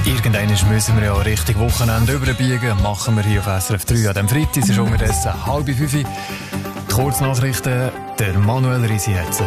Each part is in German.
Irgendwann müssen wir ja Richtung Wochenende überbiegen. Machen wir hier auf SRF 3 an dem Freitag. Es ist unterdessen 4:30. Die Kurznachrichten, der Manuel Risi-Hetze.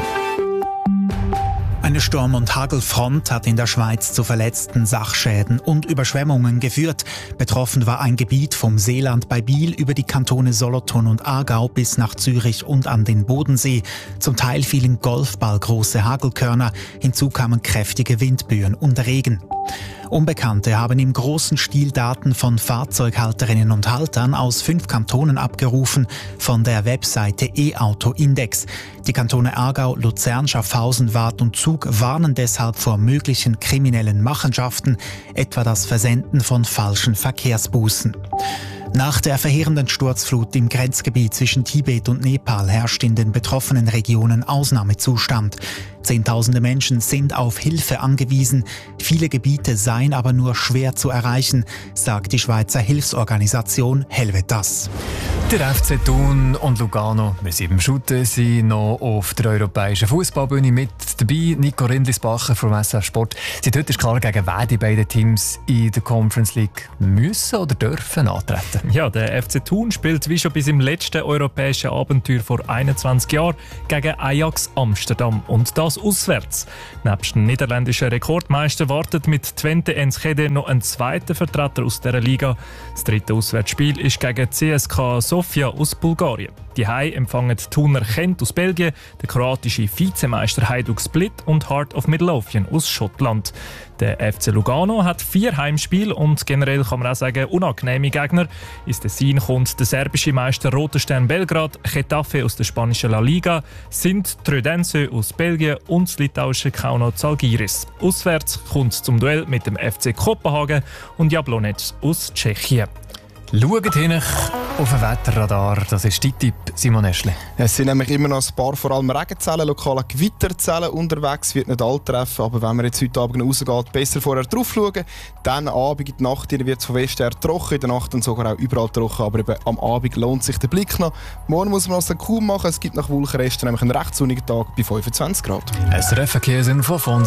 Eine Sturm- und Hagelfront hat in der Schweiz zu verletzten Sachschäden und Überschwemmungen geführt. Betroffen war ein Gebiet vom Seeland bei Biel über die Kantone Solothurn und Aargau bis nach Zürich und an den Bodensee. Zum Teil fielen golfballgroße Hagelkörner. Hinzu kamen kräftige Windböen und Regen. Unbekannte haben im großen Stil Daten von Fahrzeughalterinnen und Haltern aus 5 Kantonen abgerufen von der Webseite E-Auto-Index. Die Kantone Aargau, Luzern, Schaffhausen, Waadt und Zug warnen deshalb vor möglichen kriminellen Machenschaften, etwa das Versenden von falschen Verkehrsbußen. Nach der verheerenden Sturzflut im Grenzgebiet zwischen Tibet und Nepal herrscht in den betroffenen Regionen Ausnahmezustand. Zehntausende Menschen sind auf Hilfe angewiesen. Viele Gebiete seien aber nur schwer zu erreichen, sagt die Schweizer Hilfsorganisation Helvetas. Der FC Thun und Lugano, wir sind beim Shooten, sind noch auf der europäischen Fußballbühne mit dabei. Nico Rindlisbacher vom SRF Sport. Seit heute ist klar, gegen wer die beiden Teams in der Conference League müssen oder dürfen antreten. Ja, der FC Thun spielt wie schon bis im letzten europäischen Abenteuer vor 21 Jahren gegen Ajax Amsterdam und das auswärts. Nebst dem niederländischen Rekordmeister wartet mit Twente Enschede noch ein zweiter Vertreter aus dieser Liga. Das dritte Auswärtsspiel ist gegen CSKA Sofia aus Bulgarien. Die Hai empfangen die Thuner Gent aus Belgien, der kroatische Vizemeister Hajduk Split und Heart of Midlothian aus Schottland. Der FC Lugano hat 4 Heimspiele und generell kann man auch sagen unangenehme Gegner. Ins Tessin kommt der serbische Meister Roter Stern Belgrad, Getafe aus der spanischen La Liga, Sint Truidense aus Belgien und das litauische Kauno Zalgiris. Auswärts kommt es zum Duell mit dem FC Kopenhagen und Jablonec aus Tschechien. Schaut hin auf den Wetterradar, das ist dein Tipp, Simon Eschli. Es sind nämlich immer noch ein paar, vor allem Regenzellen, lokale Gewitterzellen unterwegs, wird nicht all treffen, aber wenn man jetzt heute Abend rausgeht, besser vorher drauf schauen. Dann am Abend, in der Nacht wird es von West her trocken, in der Nacht dann sogar auch überall trocken, aber eben am Abend lohnt sich der Blick noch. Morgen muss man also kaum machen, es gibt nach Wolkenresten nämlich einen recht sonnigen Tag bei 25 Grad. SRF Verkehrsinfo von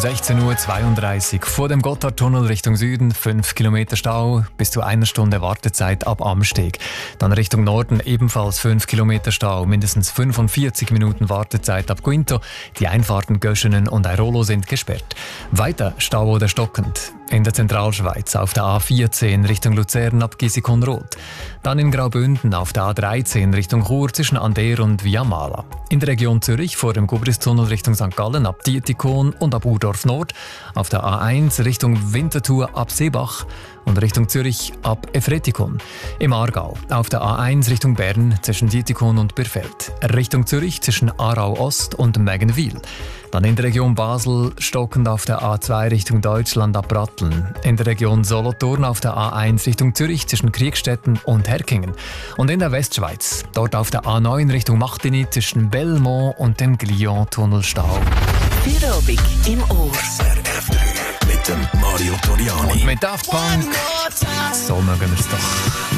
16:32 Uhr. Vor dem Gotthardtunnel Richtung Süden 5 Kilometer Stau, bis zu 1 Stunde Wartezeit ab Amsteg. Dann Richtung Norden ebenfalls 5 Kilometer Stau, mindestens 45 Minuten Wartezeit ab Quinto. Die Einfahrten Göschenen und Airolo sind gesperrt. Weiter Stau oder stockend in der Zentralschweiz auf der A14 Richtung Luzern ab Gisikon-Rot. Dann in Graubünden auf der A13 Richtung Chur zwischen Ander und Viamala. In der Region Zürich vor dem Gubristunnel Richtung St. Gallen ab Dietikon und ab Urdorf Nord. Auf der A1 Richtung Winterthur ab Seebach und Richtung Zürich ab Efretikon. Im Aargau auf der A1 Richtung Bern zwischen Dietikon und Birfeld. Richtung Zürich zwischen Aarau Ost und Mägenwil. Dann in der Region Basel stockend auf der A2 Richtung Deutschland ab Bratteln. In der Region Solothurn auf der A1 Richtung Zürich zwischen Kriegstetten und Herkingen. Und in der Westschweiz, dort auf der A9 Richtung Machtini zwischen Belmont und dem Glion-Tunnelstau. Feierabend im Ohr. SRF 3 mit dem Mario Toriani. Und mit Daft Punk, so mögen wir es doch.